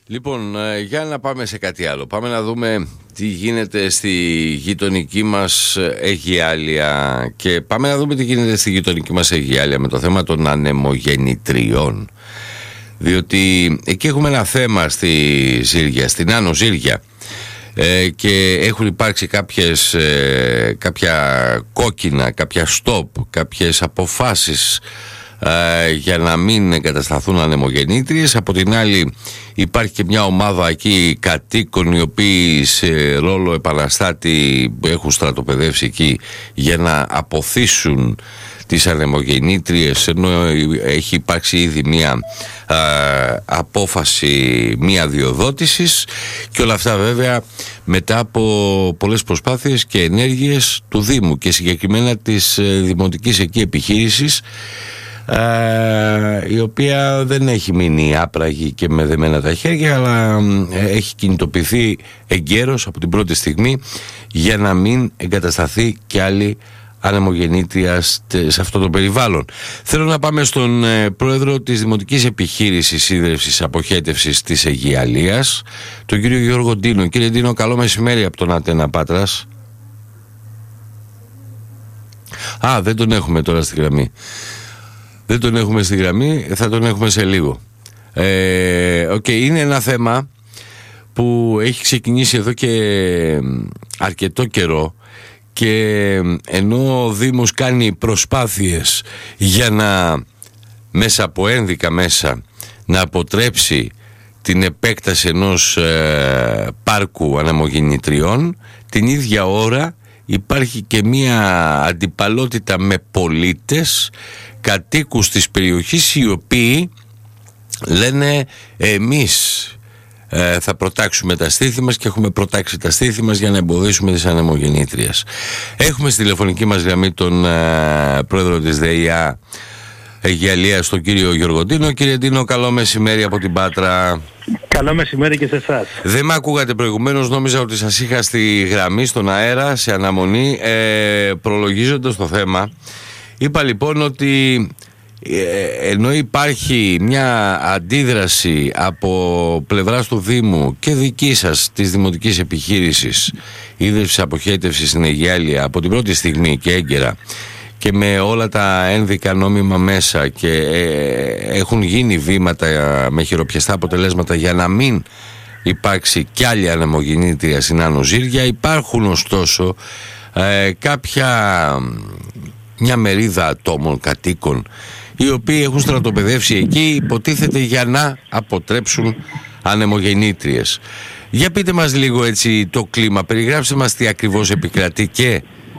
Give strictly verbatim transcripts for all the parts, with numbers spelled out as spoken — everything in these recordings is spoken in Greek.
Λοιπόν, για να πάμε σε κάτι άλλο. Πάμε να δούμε τι γίνεται στη γειτονική μας Αιγιάλεια και πάμε να δούμε τι γίνεται στη γειτονική μας Αιγιάλεια με το θέμα των ανεμογεννητριών. Διότι εκεί έχουμε ένα θέμα στη Ζήρια, στην Άνω Ζήρια, ε, και έχουν υπάρξει κάποιες, ε, κάποια κόκκινα, κάποια στόπ, κάποιες αποφάσεις ε, για να μην εγκατασταθούν ανεμογεννήτριες. Από την άλλη υπάρχει και μια ομάδα εκεί κατοίκων οι οποίοι σε ρόλο επαναστάτη έχουν στρατοπεδεύσει εκεί για να αποθήσουν τις ανεμογεννήτριες, ενώ έχει υπάρξει ήδη μια α, απόφαση μια διοδότησης, και όλα αυτά βέβαια μετά από πολλές προσπάθειες και ενέργειες του Δήμου και συγκεκριμένα της ε, δημοτικής εκεί επιχείρησης, α, η οποία δεν έχει μείνει άπραγη και με δεμένα τα χέρια, αλλά ε, έχει κινητοποιηθεί εγκαίρως από την πρώτη στιγμή για να μην εγκατασταθεί κι άλλη ανεμογεννήτρια σε αυτό το περιβάλλον. Θέλω να πάμε στον ε, πρόεδρο της Δημοτικής Επιχείρησης Σύνδρευσης Αποχέτευσης της Αιγιαλίας, τον κύριο Γιώργο Ντίνο. Κύριε Ντίνο, καλό μεσημέρι από τον Ατένα Πάτρας. Α, δεν τον έχουμε τώρα στη γραμμή. Δεν τον έχουμε στη γραμμή, θα τον έχουμε σε λίγο. Ε, okay, είναι ένα θέμα που έχει ξεκινήσει εδώ και αρκετό καιρό, και ενώ ο Δήμος κάνει προσπάθειες για να, μέσα από ένδικα μέσα, να αποτρέψει την επέκταση ενός ε, πάρκου ανεμογεννητριών, την ίδια ώρα υπάρχει και μία αντιπαλότητα με πολίτες, κατοίκους της περιοχής, οι οποίοι λένε εμείς Ε, θα προτάξουμε τα στήθη μας και έχουμε προτάξει τα στήθη μας για να εμποδίσουμε τις ανεμογεννήτριες. Έχουμε στη τηλεφωνική μας γραμμή τον ε, πρόεδρο της ΔΕΙΑ Αιγιαλίας, τον κύριο Γιώργο Ντίνο. Κύριε Ντίνο, καλό μεσημέρι από την Πάτρα. Καλό μεσημέρι και σε εσάς. Δεν με ακούγατε προηγουμένως, νόμιζα ότι σας είχα στη γραμμή, στον αέρα, σε αναμονή, ε, προλογίζοντας το θέμα. Είπα λοιπόν ότι ενώ υπάρχει μια αντίδραση από πλευράς του Δήμου και δική σας της Δημοτικής Επιχείρησης Ίδρυυσης Αποχέτευσης στην Αιγιάλεια από την πρώτη στιγμή και έγκαιρα, και με όλα τα ένδικα νόμιμα μέσα, και ε, έχουν γίνει βήματα με χειροπιαστά αποτελέσματα για να μην υπάρξει κι άλλη ανεμογεννήτρια στην Άνω Ζήρια, υπάρχουν ωστόσο ε, κάποια μια μερίδα ατόμων κατοίκων οι οποίοι έχουν στρατοπεδεύσει εκεί, υποτίθεται για να αποτρέψουν ανεμογεννήτριες. Για πείτε μας λίγο έτσι το κλίμα, περιγράψτε μας τι ακριβώς επικρατεί και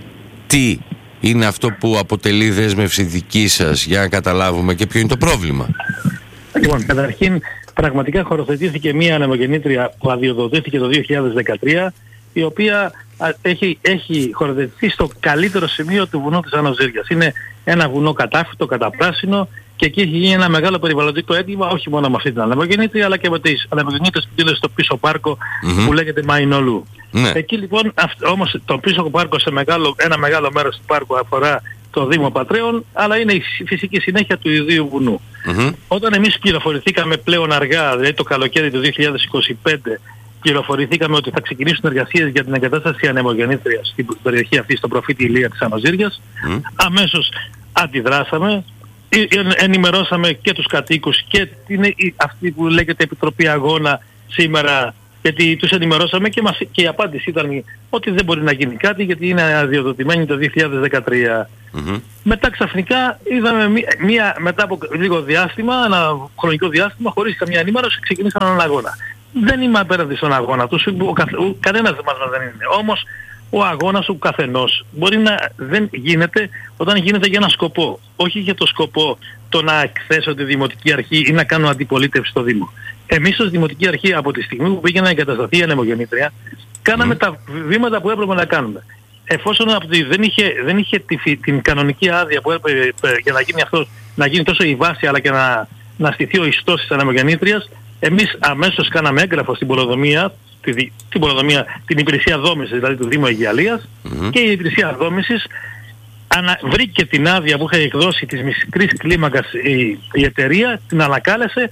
τι είναι αυτό που αποτελεί δέσμευση δική σας, για να καταλάβουμε και ποιο είναι το πρόβλημα. Λοιπόν, καταρχήν πραγματικά χωροθετήθηκε μία ανεμογεννήτρια που αδειοδοτήθηκε το δύο χιλιάδες δεκατρία, η οποία έχει, έχει χωροθετηθεί στο καλύτερο σημείο του βουνού της Άνω Ζήριας. Είναι ένα βουνό κατάφυτο, καταπράσινο, και εκεί έχει γίνει ένα μεγάλο περιβαλλοντικό έγκλημα, όχι μόνο με αυτή την ανεμογεννήτρια, αλλά και με τις ανεμογεννήτριες που γίνονται στο πίσω πάρκο mm-hmm. που λέγεται Μαϊνολού. Ναι. Εκεί λοιπόν, αυ- όμως το πίσω πάρκο, σε μεγάλο, ένα μεγάλο μέρος του πάρκου αφορά το Δήμο Πατρέων, αλλά είναι η φυσική συνέχεια του ιδίου βουνού. Mm-hmm. Όταν εμείς πληροφορηθήκαμε πλέον αργά, δηλαδή το καλοκαίρι του δύο χιλιάδες είκοσι πέντε, πληροφορηθήκαμε ότι θα ξεκινήσουν εργασίες για την εγκατάσταση ανεμογεννήτριας στην περιοχή αυτή, στο προφήτη Ηλία της Άνω Ζήριας. Mm. Αμέσως αντιδράσαμε, ενημερώσαμε και τους κατοίκους και την, αυτή που λέγεται Επιτροπή Αγώνα σήμερα, γιατί τους ενημερώσαμε και, μας, και η απάντηση ήταν ότι δεν μπορεί να γίνει κάτι γιατί είναι αδειοδοτημένη το δύο χιλιάδες δεκατρία. Mm-hmm. Μετά ξαφνικά είδαμε μία, μία, μετά από λίγο διάστημα, ένα χρονικό διάστημα, χωρίς καμία ενημέρωση, ξεκινήσαν έναν αγώνα. Δεν είμαι απέναντι στον αγώνα τους, ο καθ, ο, κανένας μας δεν είναι. Όμως ο αγώνας του καθενός μπορεί να δεν γίνεται όταν γίνεται για ένα σκοπό. Όχι για το σκοπό το να εκθέσω τη Δημοτική Αρχή ή να κάνω αντιπολίτευση στο Δήμο. Εμείς ως Δημοτική Αρχή, από τη στιγμή που πήγε να εγκατασταθεί η ανεμογεννήτρια, κάναμε mm. τα βήματα που έπρεπε να κάνουμε. Εφόσον από τη, δεν είχε, δεν είχε τη, την κανονική άδεια που έπρεπε για να γίνει αυτό, να γίνει τόσο η βάση αλλά και να, να στηθεί ο ιστός της ανεμογεννήτριας, εμείς αμέσως κάναμε έγγραφο στην πολεοδομία, τη, την, πολεοδομία, την υπηρεσία δόμησης δηλαδή του Δήμου Αιγιαλίας, mm-hmm. και η υπηρεσία δόμησης ανα, βρήκε την άδεια που είχε εκδώσει της μικρής κλίμακας η, η εταιρεία, την ανακάλεσε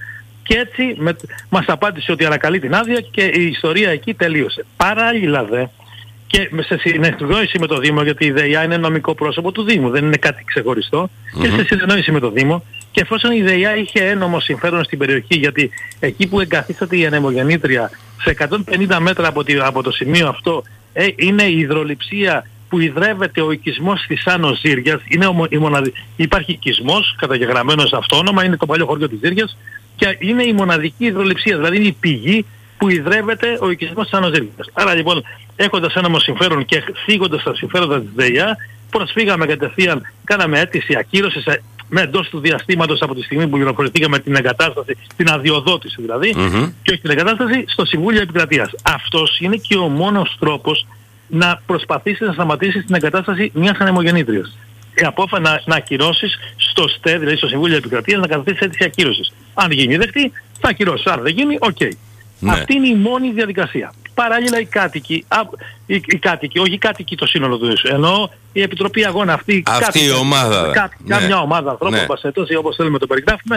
Και έτσι με, μας απάντησε ότι ανακαλεί την άδεια και η ιστορία εκεί τελείωσε. Παράλληλα δε, και σε συνεννόηση με το Δήμο, γιατί η ΔΕΙΑ είναι νομικό πρόσωπο του Δήμου, δεν είναι κάτι ξεχωριστό, mm-hmm. και σε συνεννόηση με το Δήμο, και εφόσον η ΔΕΙΑ είχε ένομο συμφέρον στην περιοχή, γιατί εκεί που εγκαθίσταται η ανεμογεννήτρια, σε εκατόν πενήντα μέτρα από, τη, από το σημείο αυτό, ε, είναι η υδρολειψία που ιδρεύεται ο οικισμός της Άνω Ζήριας, είναι ο, η μοναδι... υπάρχει οικισμός καταγεγραμμένος αυτόνομα, είναι το παλιό χωριό της Ζήριας, και είναι η μοναδική υδρολειψία, δηλαδή είναι η πηγή που ιδρεύεται ο οικισμός της Άνω Ζήριας. Άρα λοιπόν, έχοντας ένομο συμφέρον και θίγοντας τα συμφέροντα της ΔΕΙΑ, προσφύγαμε κατευθείαν, κάναμε αίτηση ακύρωσης με εντός του διαστήματος από τη στιγμή που πληροφορηθήκαμε την εγκατάσταση, την αδειοδότηση δηλαδή, mm-hmm. και όχι την εγκατάσταση, στο Συμβούλιο Επικρατείας. Αυτός είναι και ο μόνος τρόπος να προσπαθήσει να σταματήσει την εγκατάσταση μιας ανεμογεννήτριας. Η απόφαση να, να ακυρώσεις στο ΣΤΕ, δηλαδή στο Συμβούλιο Επικρατείας, να καταθέσεις αίτηση ακύρωσης. Αν γίνει δεκτή, θα ακυρώσεις. Αν δεν γίνει, οκ. Okay. Ναι. Αυτή είναι η μόνη διαδικασία. Παράλληλα οι κάτοικοι, α, οι, οι κάτοικοι, όχι οι κάτοικοι το σύνολο του ίσου, ενώ η Επιτροπή Αγώνα αυτή, αυτή κάτοικοι, η ομάδα, κά, ναι. μια ομάδα ανθρώπων, ναι. πασετός, ή όπως θέλουμε το περιγράφουμε,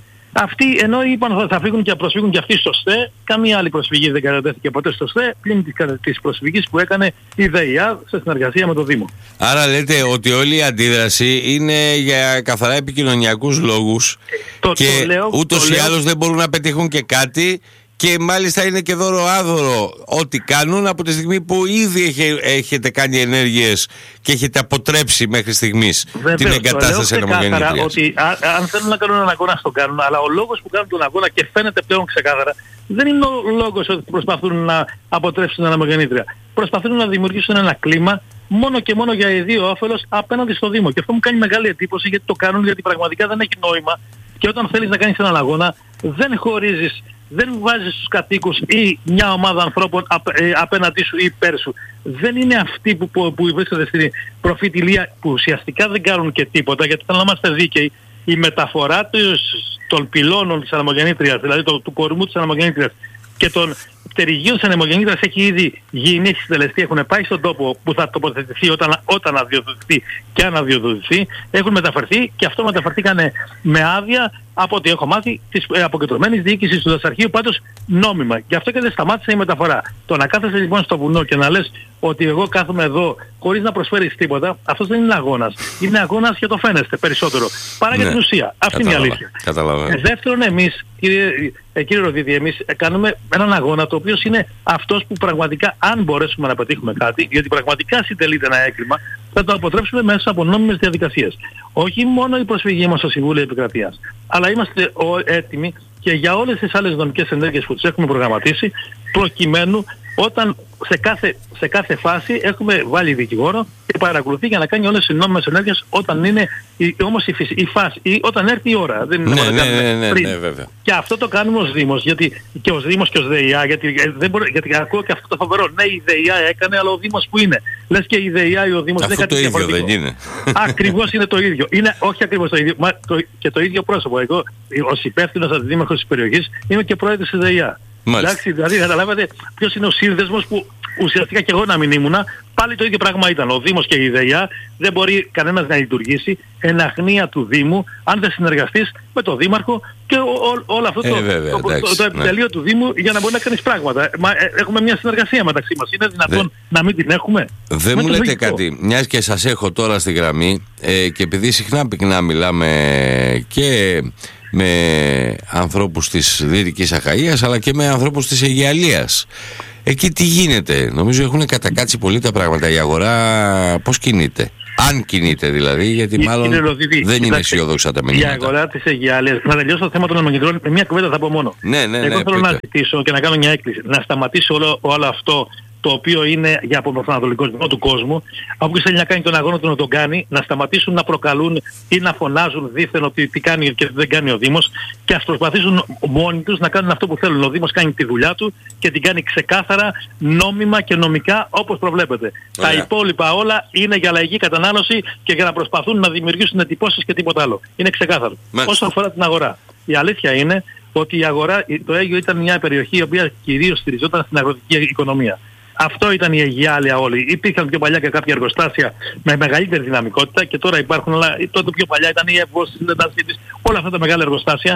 αυτοί ενώ είπαν θα φύγουν και προσφύγουν και αυτοί στο ΣΤΕ, καμία άλλη προσφυγή δεν κατατέθηκε ποτέ στο ΣΤΕ, πλην της προσφυγής που έκανε η ΔΕΙΑ σε συνεργασία με το Δήμο. Άρα λέτε ότι όλη η αντίδραση είναι για καθαρά επικοινωνιακούς λόγους, το, και το λέω, ούτως το ή άλλως δεν μπορούν να πετύχουν και κάτι. Και μάλιστα είναι και δώρο άδωρο ό,τι κάνουν από τη στιγμή που ήδη έχε, έχετε κάνει ενέργειες και έχετε αποτρέψει μέχρι στιγμής Βεβαίως, την εγκατάσταση ανεμογεννήτριας. Ότι α, αν θέλουν να κάνουν έναν αγώνα, στον κάνουν, αλλά ο λόγος που κάνουν τον αγώνα και φαίνεται πλέον ξεκάθαρα δεν είναι ο λόγος ότι προσπαθούν να αποτρέψουν την ανεμογεννήτρια. Προσπαθούν να δημιουργήσουν ένα κλίμα μόνο και μόνο για ιδίο όφελος απέναντι στο Δήμο. Και αυτό μου κάνει μεγάλη εντύπωση γιατί το κάνουν, γιατί πραγματικά δεν έχει νόημα. Και όταν θέλεις να κάνεις έναν αγώνα, δεν χωρίζεις, δεν βάζεις τους κατοίκους ή μια ομάδα ανθρώπων απ, ε, απέναντί σου ή υπέρ σου. Δεν είναι αυτοί που, που, που βρίσκονται στην προφητηλία, που ουσιαστικά δεν κάνουν και τίποτα, γιατί θα να είμαστε δίκαιοι. Η μεταφορά τους, των πυλώνων της ανεμογεννήτριας, δηλαδή το, του κορμού της ανεμογεννήτριας και των πτερυγίων της ανεμογεννήτριας έχει ήδη γίνει, έχει συντελεστεί, έχουν πάει στον τόπο που θα τοποθετηθεί όταν, όταν αδειοδοτηθεί και αν αδειοδοτηθεί, έχουν μεταφερθεί και αυτό μεταφερθήκανε με άδεια από ό,τι έχω μάθει της ε, αποκεντρωμένης διοίκησης του δασαρχείου, πάντως νόμιμα. Γι' αυτό και δεν σταμάτησε η μεταφορά. Το να κάθεσαι λοιπόν στο βουνό και να λες ότι εγώ κάθομαι εδώ χωρίς να προσφέρεις τίποτα, αυτός δεν είναι αγώνας. Είναι αγώνας και το φαίνεστε περισσότερο. Παρά για ναι. την ουσία. Αυτή είναι η αλήθεια. Ε, δεύτερον, εμείς, κύριε, ε, κύριε Ροδίδη, εμείς κάνουμε έναν αγώνα το οποίο είναι αυτός που πραγματικά, αν μπορέσουμε να πετύχουμε κάτι, γιατί πραγματικά συντελείται ένα έγκλημα, θα το αποτρέψουμε μέσα από νόμιμες διαδικασίες. Όχι μόνο η προσφυγή μας στο Συμβούλιο Επικρατείας, αλλά είμαστε έτοιμοι και για όλες τις άλλες νομικές ενέργειες που τις έχουμε προγραμματίσει, προκειμένου όταν σε κάθε, σε κάθε φάση έχουμε βάλει δικηγόρο και παρακολουθεί για να κάνει όλες τις νόμιμες ενέργειες όταν είναι η, όμως η, η φάση ή όταν έρθει η ώρα. Δεν είναι ναι, ναι, ναι, ναι, ναι, βέβαια. Και αυτό το κάνουμε ως Δήμος, γιατί και ως Δήμος και ως ΔΕΙΑ, γιατί, δεν μπορεί, γιατί ακούω και αυτό το φοβερό. Ναι, η ΔΕΙΑ έκανε, αλλά ο Δήμος που είναι. Λες και η ΔΕΙΑ ή ο Δήμος αυτό δεν είναι κάτι διαφορετικό. Δεν είναι. Ακριβώς είναι το ίδιο. Είναι όχι ακριβώς το ίδιο, μα το, και το ίδιο πρόσωπο. Εγώ ως υπεύθυνος αντιδήμαρχος της περιοχής είμαι και πρόεδρος της ΔΕΙΑ. Εντάξει, δηλαδή καταλάβατε ποιος είναι ο σύνδεσμος που ουσιαστικά και εγώ να μην ήμουνα, πάλι το ίδιο πράγμα ήταν. Ο Δήμος και η ΔΕΙΑ δεν μπορεί κανένας να λειτουργήσει εν αγνία του Δήμου αν δεν συνεργαστείς με τον Δήμαρχο και ο, ο, όλο αυτό ε, το, βέβαια, το, εντάξει, το, το επιτελείο ναι. του Δήμου για να μπορεί να κάνεις πράγματα. Μα, ε, έχουμε μια συνεργασία μεταξύ μας. Είναι δυνατόν Δε... να μην την έχουμε? Δεν μου λέτε λογικό. Κάτι, μιας και σας έχω τώρα στη γραμμή ε, και επειδή συχνά πυκνά μιλάμε και με ανθρώπους της Δυτικής Αχαΐας αλλά και με ανθρώπους της Αιγιαλίας. Εκεί τι γίνεται? Νομίζω έχουν κατακάτσει πολύ τα πράγματα. Η αγορά πώς κινείται? Αν κινείται δηλαδή, γιατί μάλλον Ροδίδη, δεν είναι αισιόδοξα τα μηνύματα. Η αγορά της Αιγιαλίας, να τελειώσω το θέμα των ανεμογεννήτριων, με μια κουβέντα θα πω μόνο. Ναι, ναι, Εγώ ναι, θέλω πείτε. να ζητήσω και να κάνω μια έκκληση. Να σταματήσει όλο, όλο αυτό το οποίο είναι για από τον ανατολικό του κόσμου. Όποιος θέλει να κάνει τον αγώνα του να τον κάνει, να σταματήσουν να προκαλούν ή να φωνάζουν δίθεν ότι τι κάνει και δεν κάνει ο Δήμος και ας προσπαθήσουν μόνοι τους να κάνουν αυτό που θέλουν. Ο Δήμος κάνει τη δουλειά του και την κάνει ξεκάθαρα, νόμιμα και νομικά όπως προβλέπεται. Ωραία. Τα υπόλοιπα όλα είναι για λαϊκή κατανάλωση και για να προσπαθούν να δημιουργήσουν εντυπώσεις και τίποτα άλλο. Είναι ξεκάθαρο. Μάλιστα. Όσον αφορά την αγορά, η αλήθεια είναι ότι η αγορά, το Αίγυο ήταν μια περιοχή η οποία κυρίως στηριζόταν στην αγροτική οικονομία. Αυτό ήταν η Αιγιάλεια όλη. Υπήρχαν πιο παλιά και κάποια εργοστάσια με μεγαλύτερη δυναμικότητα και τώρα υπάρχουν, αλλά τότε πιο παλιά ήταν η Εύβος, η Λεντασίτης, όλα αυτά τα μεγάλα εργοστάσια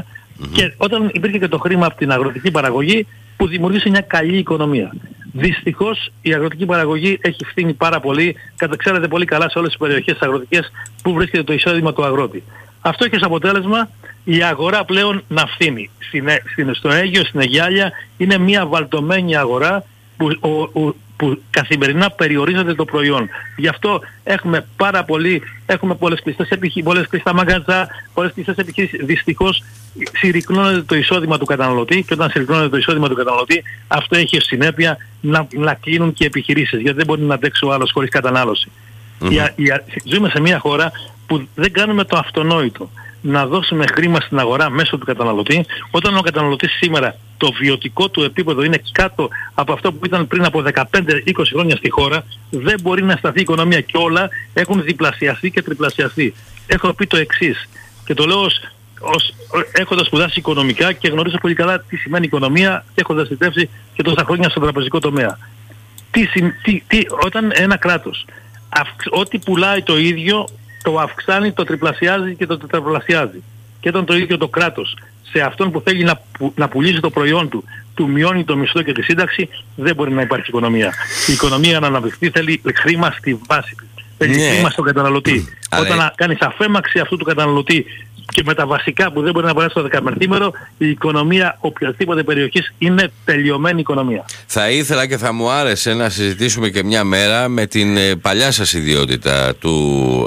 Mm-hmm. Και όταν υπήρχε και το χρήμα από την αγροτική παραγωγή που δημιουργήσε μια καλή οικονομία. Δυστυχώς η αγροτική παραγωγή έχει φθήνει πάρα πολύ, ξέρετε πολύ καλά σε όλες τις περιοχές αγροτικές που βρίσκεται το εισόδημα του αγρότη. Αυτό έχει ως αποτέλεσμα η αγορά πλέον να φθήνει. Στην, στην, στο Αίγυο, στην Αιγιάλια είναι μια βαλτωμένη αγορά που, ο, ο, που καθημερινά περιορίζεται το προϊόν. Γι' αυτό έχουμε πάρα πολύ, έχουμε πολλές κλειστές επιχειρήσεις, πολλές κλειστά μαγαζά, πολλές κλειστές επιχειρήσεις. Δυστυχώς συρρυκνώνεται το εισόδημα του καταναλωτή και όταν συρρυκνώνεται το εισόδημα του καταναλωτή αυτό έχει ως συνέπεια να, να κλείνουν και επιχειρήσεις γιατί δεν μπορεί να αντέξει ο άλλος χωρίς κατανάλωση. Mm-hmm. Η, η, ζούμε σε μια χώρα που δεν κάνουμε το αυτονόητο. Να δώσουμε χρήμα στην αγορά μέσω του καταναλωτή, όταν ο καταναλωτής σήμερα το βιωτικό του επίπεδο είναι κάτω από αυτό που ήταν πριν από δεκαπέντε είκοσι χρόνια στη χώρα, δεν μπορεί να σταθεί η οικονομία και όλα έχουν διπλασιαστεί και τριπλασιαστεί. Έχω πει το εξής και το λέω ως, ως, έχοντας σπουδάσει οικονομικά και γνωρίζω πολύ καλά τι σημαίνει οικονομία και έχω δραστηριοποιηθεί και τόσα χρόνια στο τραπεζικό τομέα. Τι, τι, τι, όταν ένα κράτος αυξ, ό,τι πουλάει το ίδιο το αυξάνει, το τριπλασιάζει και το τετραπλασιάζει. Και όταν το ίδιο το κράτος σε αυτόν που θέλει να, που, να πουλήσει το προϊόν του, του μειώνει το μισθό και τη σύνταξη, δεν μπορεί να υπάρχει οικονομία. Η οικονομία να αναπτυχθεί θέλει χρήμα στη βάση της. Θέλει ναι. χρήμα στον καταναλωτή. Mm. Όταν να κάνεις αφέμαξη αυτού του καταναλωτή και με τα βασικά που δεν μπορεί να περάσει το δεκαπεντήμερο, η οικονομία οποιασδήποτε περιοχής είναι τελειωμένη οικονομία. Θα ήθελα και θα μου άρεσε να συζητήσουμε και μια μέρα με την ε, παλιά σας ιδιότητα του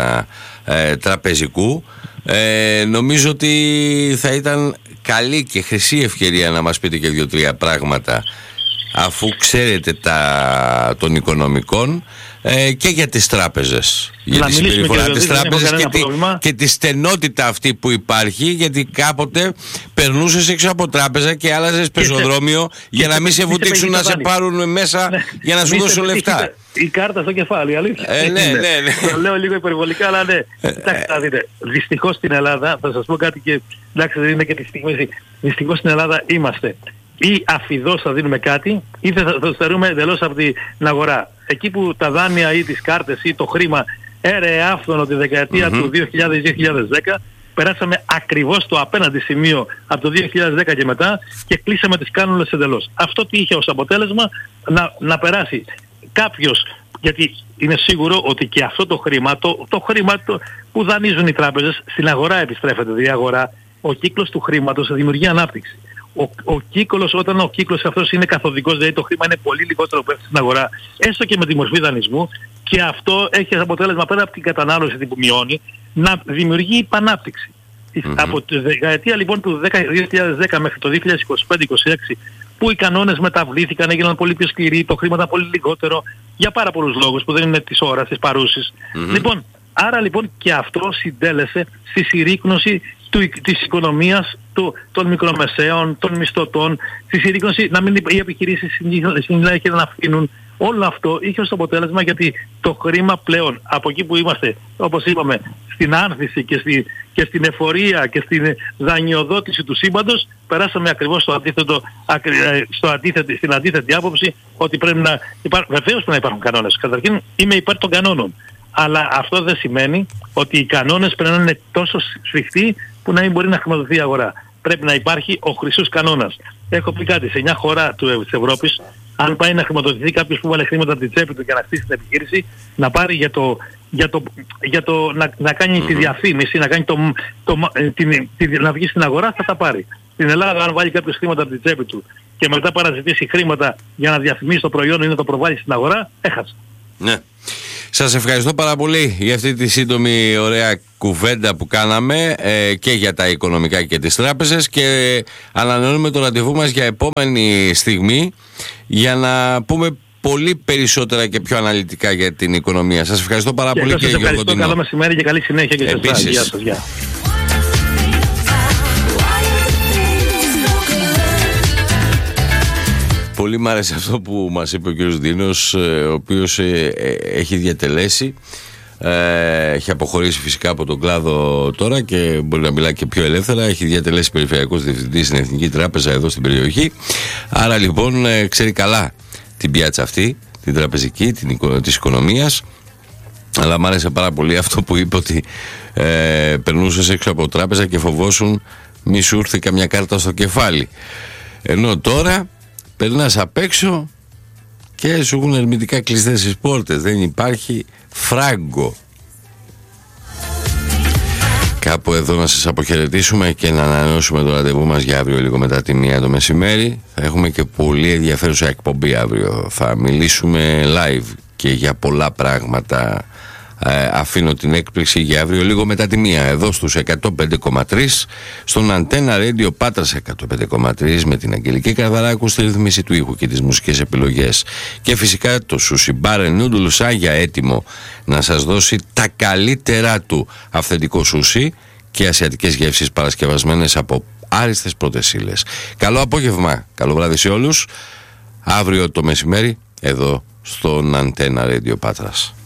ε, ε, τραπεζικού. Ε, νομίζω ότι θα ήταν καλή και χρυσή ευκαιρία να μας πείτε και δύο-τρία πράγματα αφού ξέρετε τα των οικονομικών ε, και για τις τράπεζες, για να τη συμπεριφορά της τράπεζας και, τη, και τη στενότητα αυτή που υπάρχει, γιατί κάποτε περνούσες έξω από τράπεζα και άλλαζες πεζοδρόμιο για να μην σε βουτήξουν να σε πάρουν μέσα ναι. για να σου δώσουν λεφτά. Η κάρτα στο κεφάλι, αλήθεια. Ε, ναι, ναι, ναι. Το λέω λίγο υπερβολικά, αλλά ναι. Κοιτάξτε, θα δείτε. Δυστυχώς στην Ελλάδα, θα σας πω κάτι και εντάξει, δεν είναι και τη στιγμή. Δυστυχώς στην Ελλάδα είμαστε ή αφιδώς θα δίνουμε κάτι ή θα το στερούμε εντελώς από την αγορά. Εκεί που τα δάνεια ή τις κάρτες ή το χρήμα έρεε άφθονο τη δεκαετία mm-hmm. του δύο χιλιάδες με δύο χιλιάδες δέκα, περάσαμε ακριβώς το απέναντι σημείο από το δύο χιλιάδες δέκα και μετά και κλείσαμε τις κάνουλες εντελώς. Αυτό τι είχε ως αποτέλεσμα να, να περάσει κάποιος, γιατί είναι σίγουρο ότι και αυτό το χρήμα, το, το χρήμα το, που δανείζουν οι τράπεζες στην αγορά επιστρέφεται, δηλαδή η αγορά, ο κύκλος του χρήματος δημιουργεί ανάπτυξη. Ο, ο κύκλος, όταν ο κύκλος αυτός είναι καθοδικός, δηλαδή το χρήμα είναι πολύ λιγότερο που έχει στην αγορά, έστω και με τη μορφή δανεισμού, και αυτό έχει αποτέλεσμα πέρα από την κατανάλωση που μειώνει, να δημιουργεί υπανάπτυξη. Mm-hmm. Από τη δεκαετία λοιπόν του δύο χιλιάδες δέκα μέχρι το δύο χιλιάδες είκοσι πέντε είκοσι έξι, που οι κανόνες μεταβλήθηκαν, έγιναν πολύ πιο σκληροί, το χρήμα ήταν πολύ λιγότερο, για πάρα πολλούς λόγους που δεν είναι της ώρας, της παρούσης. Mm-hmm. Λοιπόν, άρα λοιπόν και αυτό συντέλεσε στη συρρίκνωση του, της οικονομίας, του, των μικρομεσαίων, των μισθωτών, στη συρρίκνωση να μην οι επιχειρήσεις συνέχεια να αφήνουν. Όλο αυτό είχε ως αποτέλεσμα, γιατί το χρήμα πλέον από εκεί που είμαστε, όπως είπαμε, στην άνθηση και, στη, και στην εφορία και στην δανειοδότηση του σύμπαντος, περάσαμε ακριβώς στο αντίθετο, στο αντίθετη, στην αντίθετη άποψη ότι πρέπει να υπάρχουν, βεβαίως πρέπει να υπάρχουν κανόνες. Καταρχήν είμαι υπέρ των κανόνων. Αλλά αυτό δεν σημαίνει ότι οι κανόνες πρέπει να είναι τόσο σφιχτοί που να μην μπορεί να χρηματοδοτηθεί η αγορά. Πρέπει να υπάρχει ο χρυσός κανόνας. Έχω πει κάτι, σε μια χώρα της Ευρώπης, αν πάει να χρηματοδοτηθεί κάποιος που βάλε χρήματα από την τσέπη του για να χτίσει την επιχείρηση, να πάρει για το, για το, για το να, να κάνει mm-hmm. τη διαφήμιση, να, κάνει το, το, την, την, να βγει στην αγορά, θα τα πάρει. Στην Ελλάδα, αν βάλει κάποιος χρήματα από την τσέπη του και μετά παραζητήσει χρήματα για να διαφημίσει το προϊόν ή να το προβάλλει στην αγορά, έχασε. Ναι. Σας ευχαριστώ πάρα πολύ για αυτή τη σύντομη ωραία κουβέντα που κάναμε ε, και για τα οικονομικά και τις τράπεζες, και ανανεώνουμε το ραντεβού μας για επόμενη στιγμή για να πούμε πολύ περισσότερα και πιο αναλυτικά για την οικονομία. Σας ευχαριστώ πάρα και πολύ, κύριε Γιώργο Ντινό. Καλό μεσημέρι και καλή συνέχεια και σε εσάς. Γεια σας. Γεια. Πολύ μ' άρεσε αυτό που μας είπε ο κύριος Ντίνος, ο οποίος ε, ε, έχει διατελέσει, ε, έχει αποχωρήσει φυσικά από τον κλάδο τώρα και μπορεί να μιλάει και πιο ελεύθερα. Έχει διατελέσει περιφερειακός διευθυντής στην Εθνική Τράπεζα εδώ στην περιοχή. Άρα λοιπόν ε, ξέρει καλά την πιάτσα αυτή, την τραπεζική, την, της οικονομίας. Αλλά μ' άρεσε πάρα πολύ αυτό που είπε, ότι ε, περνούσες έξω από τράπεζα και φοβόσουν μη σου έρθει καμιά κάρτα στο κεφάλι. Ενώ τώρα περνάς απ' έξω και σου έχουν ερμητικά κλειστές τις πόρτες. Δεν υπάρχει φράγκο. Κάπου εδώ να σας αποχαιρετήσουμε και να ανανεώσουμε το ραντεβού μας για αύριο λίγο μετά τη μία το μεσημέρι. Θα έχουμε και πολύ ενδιαφέρουσα εκπομπή αύριο. Θα μιλήσουμε live και για πολλά πράγματα. Ε, αφήνω την έκπληξη για αύριο λίγο μετά τη μία εδώ στους εκατό πέντε κόμμα τρία στον Αντένα Radio Πάτρας εκατό πέντε κόμμα τρία με την Αγγελική Καρδαράκου στη ρύθμιση του ήχου και τις μουσικές επιλογές, και φυσικά το Sushi Bar and Noodle Σάγια έτοιμο να σας δώσει τα καλύτερά του αυθεντικό σούσι και ασιατικές γεύσεις παρασκευασμένες από άριστες πρώτες ύλες. Καλό απόγευμα, καλό βράδυ σε όλους. Αύριο το μεσημέρι εδώ στον Αντένα Radio Πάτρας.